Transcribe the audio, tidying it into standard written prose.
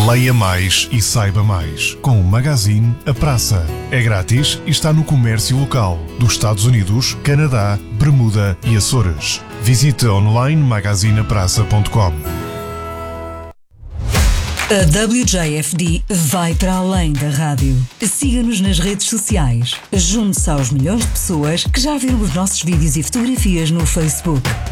Leia mais e saiba mais com o Magazine A Praça. É grátis e está no comércio local dos Estados Unidos, Canadá, Bermuda e Açores. Visite online magazineapraça.com. A WJFD vai para além da rádio. Siga-nos nas redes sociais. Junte-se aos milhões de pessoas que já viram os nossos vídeos e fotografias no Facebook.